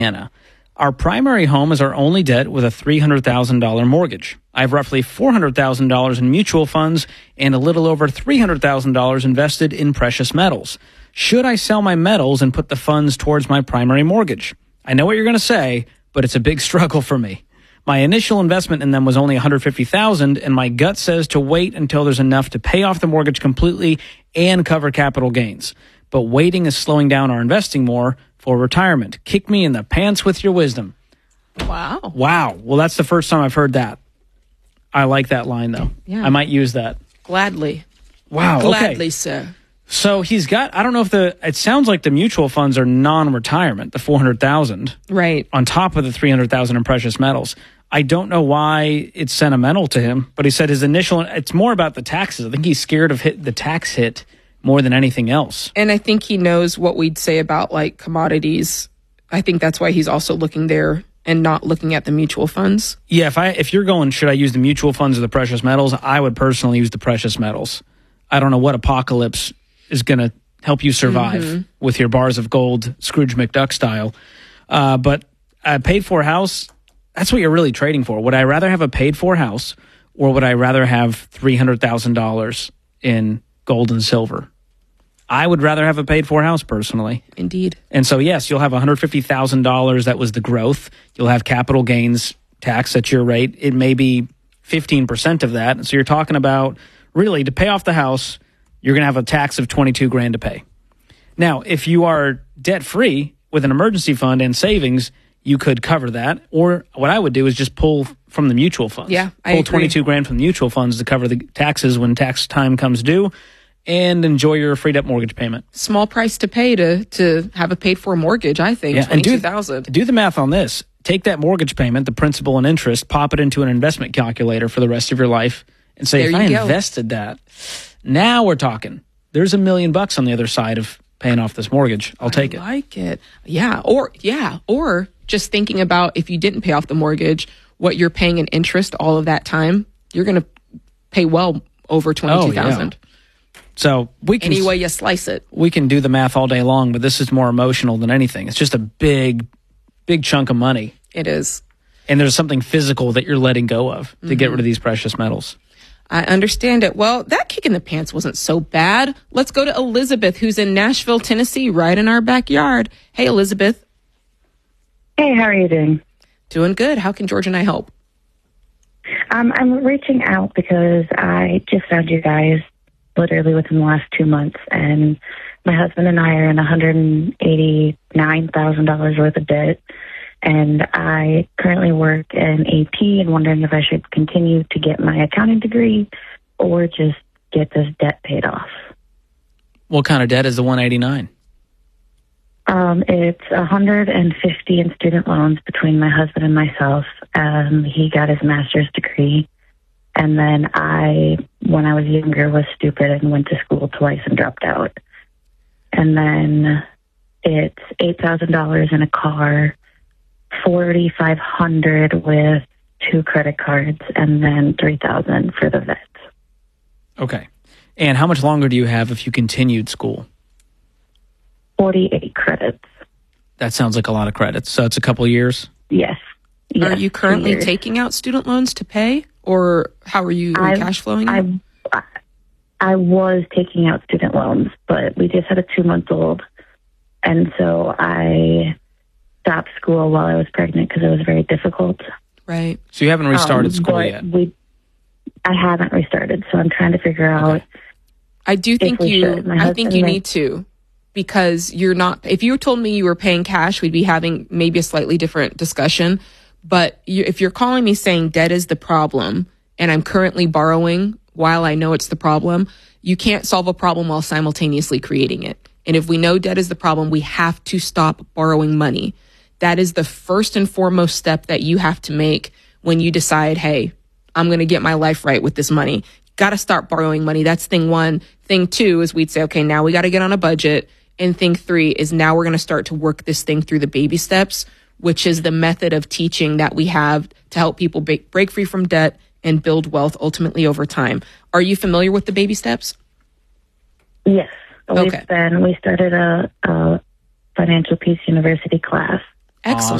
Anna. Our primary home is our only debt with a $300,000 mortgage. I have roughly $400,000 in mutual funds and a little over $300,000 invested in precious metals. Should I sell my metals and put the funds towards my primary mortgage? I know what you're going to say, but it's a big struggle for me. My initial investment in them was only $150,000, and my gut says to wait until there's enough to pay off the mortgage completely and cover capital gains. But waiting is slowing down our investing more for retirement. Kick me in the pants with your wisdom. Wow. Wow. Well, that's the first time I've heard that. I like that line, though. Yeah. I might use that. Gladly. Wow. Gladly, okay. sir. So he's got, I don't know if it sounds like the mutual funds are non-retirement, the $400,000. Right. On top of the $300,000 in precious metals. I don't know why it's sentimental to him, but he said his initial, it's more about the taxes. I think he's scared of the tax hit more than anything else. And I think he knows what we'd say about like commodities. I think that's why he's also looking there and not looking at the mutual funds. Yeah, if you're going, should I use the mutual funds or the precious metals? I would personally use the precious metals. I don't know what apocalypse is going to help you survive with your bars of gold, Scrooge McDuck style. But a paid-for house, that's what you're really trading for. Would I rather have a paid-for house, or would I rather have $300,000 in gold and silver? I would rather have a paid-for house, personally. Indeed. And so, yes, you'll have $150,000. That was the growth. You'll have capital gains tax at your rate. It may be 15% of that. And so you're talking about, really, to pay off the house, you're going to have a tax of $22,000 to pay. Now, if you are debt-free with an emergency fund and savings, you could cover that. Or what I would do is just pull from the mutual funds. Yeah, I pull agree. $22,000 from the mutual funds to cover the taxes when tax time comes due, and enjoy your freed up mortgage payment. Small price to pay to have a paid for mortgage, I think. Yeah, and $22,000. do the math on this. Take that mortgage payment, the principal and interest, pop it into an investment calculator for the rest of your life, and say, if I invested that, now we're talking. There's $1 million on the other side of paying off this mortgage. I'll take it. I like it. Yeah. Or just thinking about if you didn't pay off the mortgage, what you're paying in interest all of that time, you're going to pay well over $22,000. So we can, any way you slice it. We can do the math all day long, but this is more emotional than anything. It's just a big chunk of money. It is. And there's something physical that you're letting go of to get rid of these precious metals. I understand it. Well, that kick in the pants wasn't so bad. Let's go to Elizabeth, who's in Nashville, Tennessee, right in our backyard. Hey, Elizabeth. Hey, how are you doing? Doing good. How can George and I help? I'm reaching out because I just found you guys literally within the last 2 months, and my husband and I are in $189,000 worth of debt, and I currently work in AP and wondering if I should continue to get my accounting degree or just get this debt paid off. What kind of debt is the 189? It's 150 in student loans between my husband and myself. He got his master's degree. And then when I was younger, was stupid and went to school twice and dropped out. And then it's $8,000 in a car, $4,500 with 2 credit cards, and then $3,000 for the vet. Okay. And how much longer do you have if you continued school? 48 credits. That sounds like a lot of credits. So it's a couple of years? Yes. Are you currently taking out student loans to pay? Or how are you cash flowing? I was taking out student loans, but we just had a 2-month-old. And so I stopped school while I was pregnant because it was very difficult. Right. So you haven't restarted school yet? I haven't restarted, so I'm trying to figure out. I do think you need to, because you're not, if you told me you were paying cash, we'd be having maybe a slightly different discussion. But if you're calling me saying debt is the problem and I'm currently borrowing while I know it's the problem, you can't solve a problem while simultaneously creating it. And if we know debt is the problem, we have to stop borrowing money. That is the first and foremost step that you have to make when you decide, hey, I'm going to get my life right with this money. Got to start borrowing money. That's thing one. Thing two is we'd say, okay, now we got to get on a budget. And thing three is now we're going to start to work this thing through the baby steps, which is the method of teaching that we have to help people break free from debt and build wealth ultimately over time. Are you familiar with the baby steps? Yes. We started a Financial Peace University class. Excellent.